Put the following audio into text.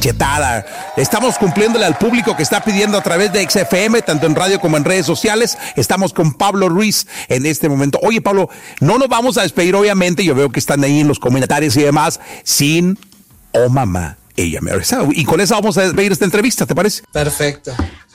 cachetada. Estamos cumpliéndole al público que está pidiendo a través de XFM, tanto en radio como en redes sociales. Estamos con Pablo Ruiz en este momento. Oye, Pablo, no nos vamos a despedir, obviamente. Yo veo que están ahí en los comentarios y demás, sin Oh Mamá, ella me ha besado. Y con eso vamos a despedir esta entrevista, ¿te parece? Perfecto.